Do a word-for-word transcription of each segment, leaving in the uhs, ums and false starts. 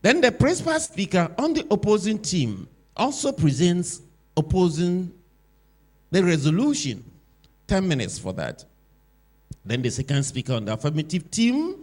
Then the principal speaker on the opposing team also presents opposing the resolution. ten minutes for that. Then the second speaker on the affirmative team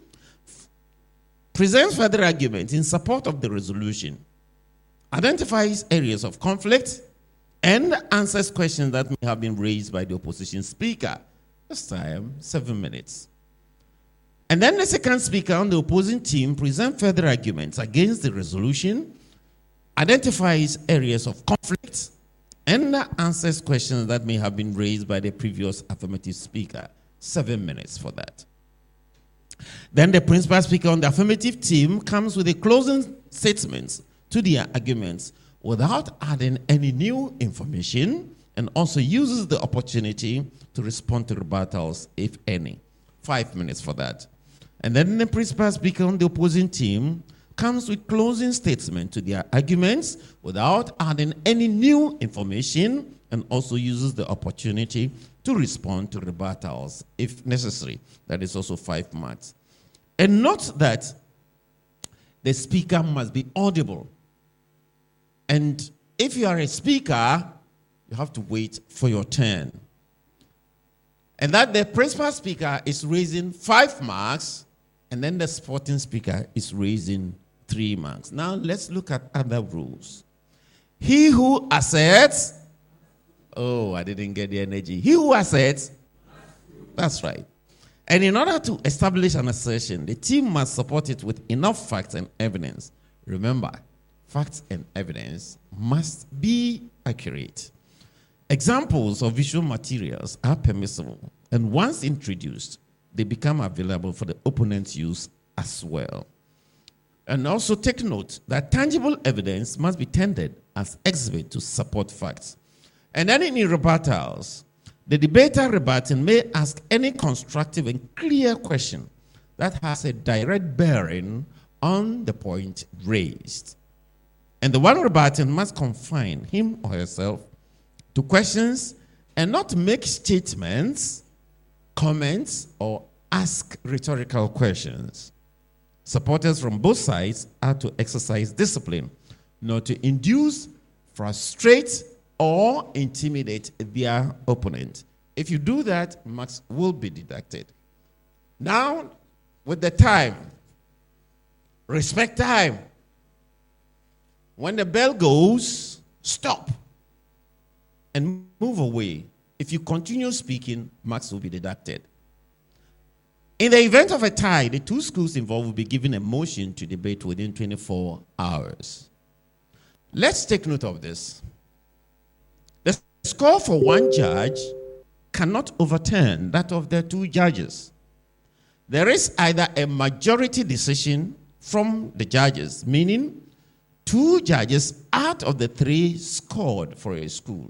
presents further arguments in support of the resolution, identifies areas of conflict, and answers questions that may have been raised by the opposition speaker. This time, seven minutes. And then the second speaker on the opposing team presents further arguments against the resolution, identifies areas of conflict, and answers questions that may have been raised by the previous affirmative speaker. Seven minutes for that. Then the principal speaker on the affirmative team comes with a closing statement to the arguments without adding any new information, and also uses the opportunity to respond to rebuttals, if any. Five minutes for that. And then the principal speaker on the opposing team comes with closing statement to their arguments without adding any new information, and also uses the opportunity to respond to rebuttals, if necessary. That is also five marks. And note that the speaker must be audible. And if you are a speaker, you have to wait for your turn. And that the principal speaker is raising five marks, and then the supporting speaker is raising three marks. Now let's look at other rules. He who asserts, oh, I didn't get the energy. He who asserts, that's right. And in order to establish an assertion, the team must support it with enough facts and evidence. Remember, facts and evidence must be accurate. Examples of visual materials are permissible, and once introduced, they become available for the opponent's use as well. And also take note that tangible evidence must be tendered as exhibit to support facts. And then in rebuttals, the debater rebutting may ask any constructive and clear question that has a direct bearing on the point raised. And the one rebutting must confine him or herself to questions and not make statements, comments, or ask rhetorical questions. Supporters from both sides are to exercise discipline, not to induce, frustrate, or intimidate their opponent. If you do that, marks will be deducted. Now, with the time, respect time. When the bell goes, stop and move away. If you continue speaking, marks will be deducted. In the event of a tie, the two schools involved will be given a motion to debate within twenty-four hours. Let's take note of this. The score for one judge cannot overturn that of the two judges. There is either a majority decision from the judges, meaning two judges out of the three scored for a school,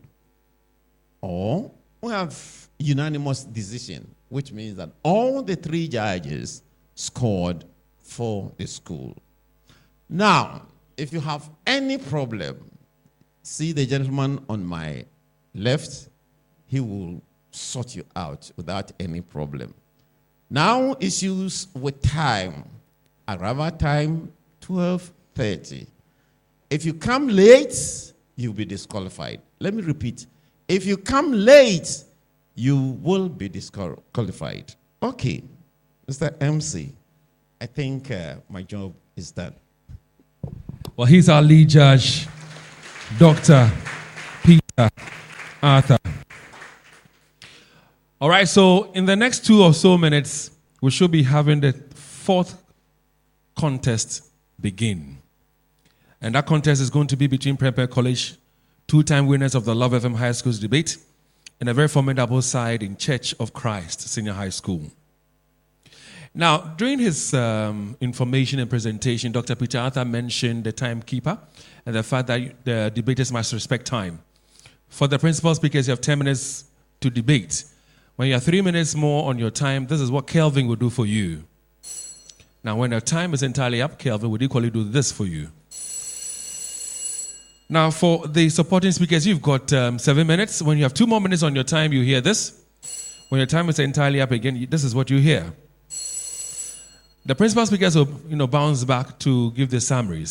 or we have unanimous decision, which means that all the three judges scored for the school. Now, if you have any problem, see the gentleman on my left, he will sort you out without any problem. Now, issues with time. Arrival time, twelve thirty. If you come late, you'll be disqualified. Let me repeat. If you come late, you will be disqualified. Okay, Mister M C, I think uh, my job is done. Well, he's our lead judge, Doctor Peter Arthur. All right, so in the next two or so minutes, we should be having the fourth contest begin. And that contest is going to be between Prempeh College, two-time winners of the Love F M High Schools debate, and a very formidable side in Church of Christ Senior High School. Now, during his um, information and presentation, Doctor Peter Arthur mentioned the timekeeper and the fact that the debaters must respect time. For the principal speakers, you have ten minutes to debate. When you have three minutes more on your time, this is what Kelvin will do for you. Now, when your time is entirely up, Kelvin would equally do this for you. Now, for the supporting speakers, you've got um, seven minutes. When you have two more minutes on your time, you hear this. When your time is entirely up again, this is what you hear. The principal speakers will, you know, bounce back to give the summaries.